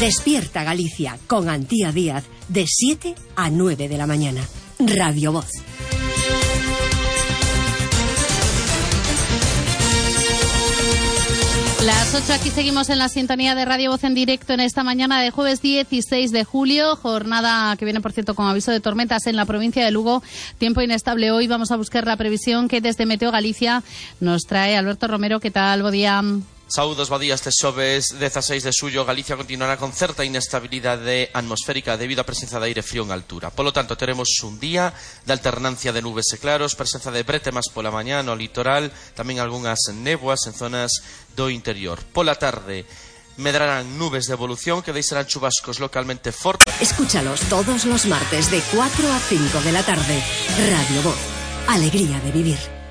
Despierta Galicia con Antía Díaz de 7 a 9 de la mañana. Radio Voz. Las 8, aquí seguimos en la sintonía de Radio Voz en directo en esta mañana de jueves 16 de julio, jornada que viene, por cierto, con aviso de tormentas en la provincia de Lugo, tiempo inestable hoy. Vamos a buscar la previsión que desde Meteo Galicia nos trae Alberto Romero. ¿Qué tal? Bo día. Saúdos, bo día. Este xoves 16 de xullo Galicia continuará con certa inestabilidade atmosférica debido á presenza de aire frío en altura. Polo tanto, teremos un día de alternancia de nubes e claros, presenza de brétemas pola mañá no litoral, tamén algunhas néboas en zonas do interior. Pola tarde medrarán nubes de evolución que deixarán chubascos localmente fortes. Escúchalos todos los martes de 4 a 5 de la tarde. Radio Voz. Alegría de vivir.